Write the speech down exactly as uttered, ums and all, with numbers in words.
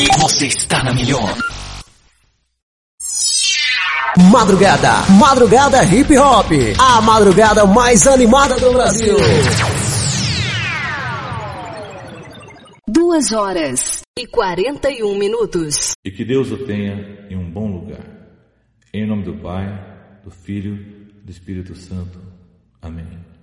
Você está na melhor. Madrugada, madrugada hip hop, a madrugada mais animada do Brasil. Duas horas e quarenta e um minutos. E que Deus o tenha em um bom lugar. Em nome do Pai, do Filho, do Espírito Santo. Amém.